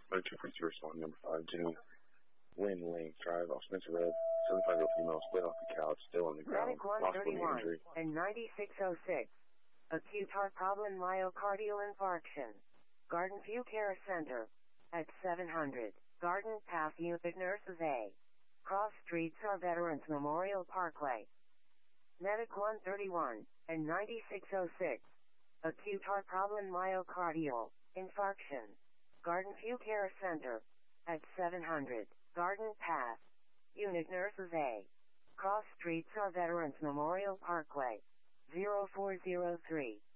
242 respond, number 5, Jenny Lynn Lane Drive off Spencer Road. 75-year-old female split off the couch, still on the ground. Medic 131 and 9606. Acute heart problem myocardial infarction. Garden View Care Center. At 700. Garden Path Unit Nurses A. Cross Streets are Veterans Memorial Parkway. Medic 131 and 9606. Acute heart problem myocardial infarction. Garden View Care Center. At 700. Garden Path. Unit Nurses A. Cross Streets are Veterans Memorial Parkway. 0403.